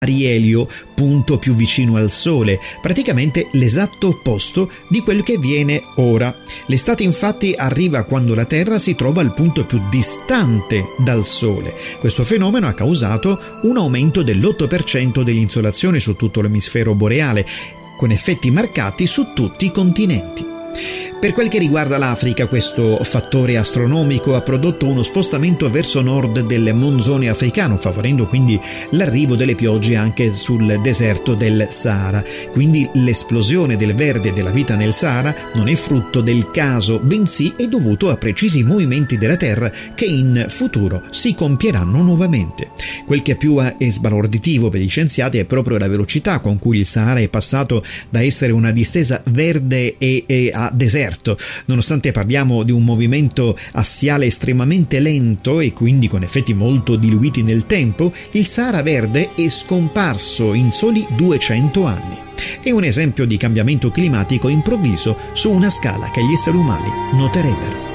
perielio, punto più vicino al Sole, praticamente l'esatto opposto di quel che viene ora. L'estate infatti arriva quando la Terra si trova al punto più distante dal Sole. Questo fenomeno ha causato un aumento dell'8% dell'insolazione su tutto l'emisfero boreale, con effetti marcati su tutti i continenti. Per quel che riguarda l'Africa, questo fattore astronomico ha prodotto uno spostamento verso nord del monsone africano, favorendo quindi l'arrivo delle piogge anche sul deserto del Sahara. Quindi l'esplosione del verde e della vita nel Sahara non è frutto del caso, bensì è dovuto a precisi movimenti della Terra che in futuro si compieranno nuovamente. Quel che più è sbalorditivo per gli scienziati è proprio la velocità con cui il Sahara è passato da essere una distesa verde a deserto. Nonostante parliamo di un movimento assiale estremamente lento e quindi con effetti molto diluiti nel tempo, il Sahara verde è scomparso in soli 200 anni. È un esempio di cambiamento climatico improvviso su una scala che gli esseri umani noterebbero.